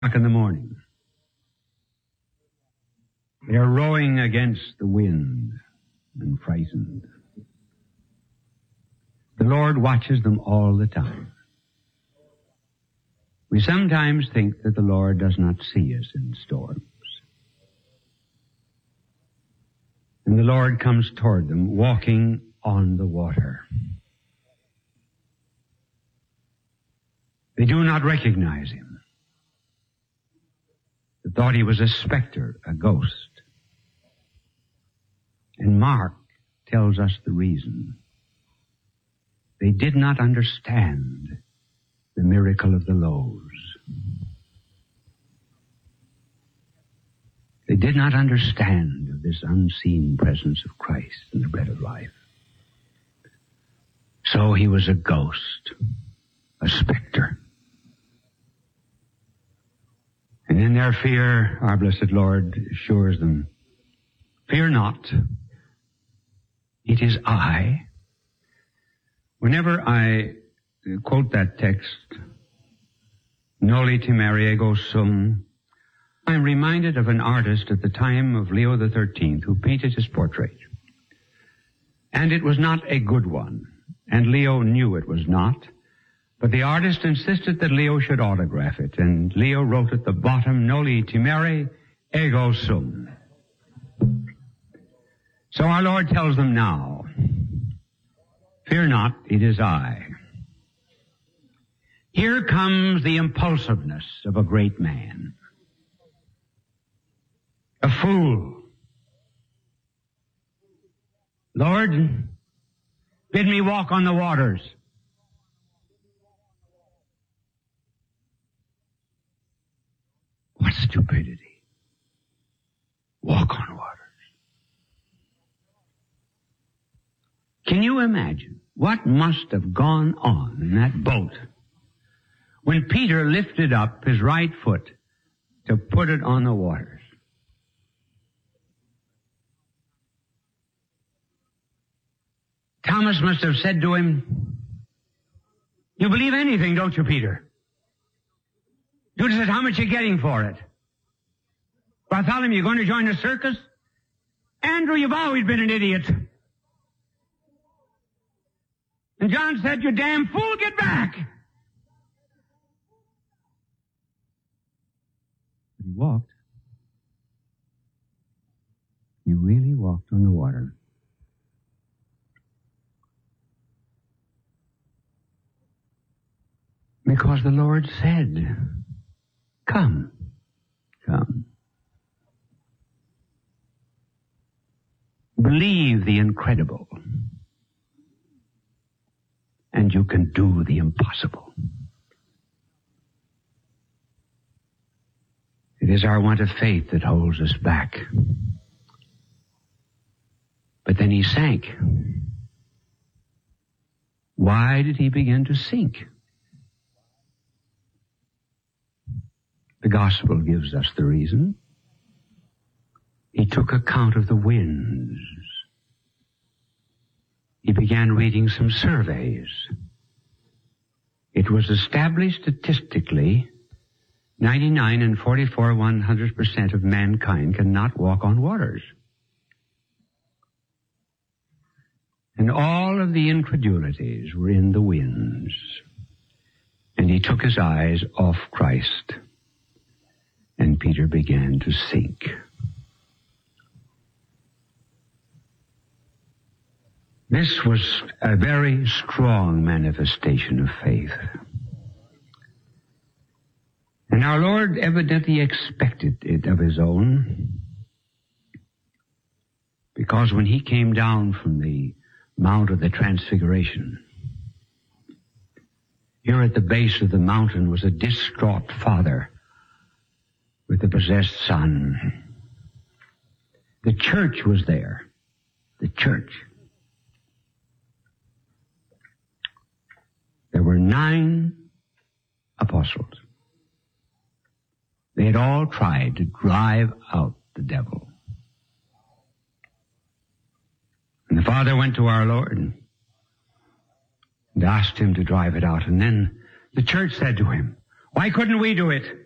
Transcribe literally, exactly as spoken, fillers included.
o'clock in the morning. They are rowing against the wind and frightened. The Lord watches them all the time. We sometimes think that the Lord does not see us in storms. And the Lord comes toward them, walking on the water. They do not recognize him. They thought he was a specter, a ghost. And Mark tells us the reason. They did not understand the miracle of the loaves. They did not understand of this unseen presence of Christ in the bread of life. So he was a ghost, a specter. And in their fear, our blessed Lord assures them, fear not, it is I. Whenever I quote that text, Noli timere ego sum, I'm reminded of an artist at the time of Leo the thirteenth who painted his portrait. And it was not a good one, and Leo knew it was not, but the artist insisted that Leo should autograph it, and Leo wrote at the bottom, Noli timere ego sum. So our Lord tells them now, fear not, it is I. Here comes the impulsiveness of a great man. A fool. Lord, bid me walk on the waters. What stupidity. Walk on waters. Can you imagine what must have gone on in that boat when Peter lifted up his right foot to put it on the waters? Thomas must have said to him, you believe anything, don't you, Peter? Judas said, how much are you getting for it? Bartholomew, you going to join the circus? Andrew, you've always been an idiot. And John said, you damn fool, get back. But he walked. He really walked on the water. Because the Lord said, come, come. Believe the incredible, and you can do the impossible. It is our want of faith that holds us back. But then he sank. Why did he begin to sink? The gospel gives us the reason. He took account of the winds. He began reading some surveys. It was established statistically, ninety-nine and forty-four one hundred percent of mankind cannot walk on waters. And all of the incredulities were in the winds. And he took his eyes off Christ. And Peter began to sink. This was a very strong manifestation of faith. And our Lord evidently expected it of his own, because when he came down from the Mount of the Transfiguration, here at the base of the mountain was a distraught father with a possessed son. The church was there. The church. There were nine apostles. They had all tried to drive out the devil. And the Father went to our Lord and asked him to drive it out. And then the church said to him, why couldn't we do it?